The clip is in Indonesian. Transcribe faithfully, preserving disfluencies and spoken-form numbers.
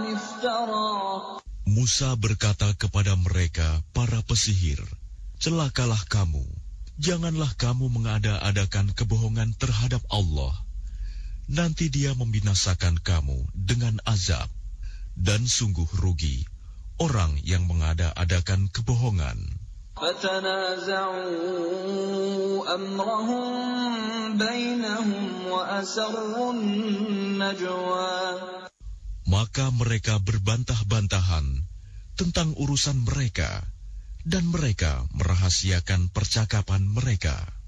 من افترى. Musa berkata kepada mereka, para pesihir, celakalah kamu, janganlah kamu mengada-adakan kebohongan terhadap Allah. Nanti Dia membinasakan kamu dengan azab, dan sungguh rugi orang yang mengada-adakan kebohongan. فَتَنَازَعُوا أَمْرَهُمْ بَيْنَهُمْ وَأَسَرُّوا النَّجْوَى. Maka mereka berbantah-bantahan tentang urusan mereka, dan mereka merahasiakan percakapan mereka.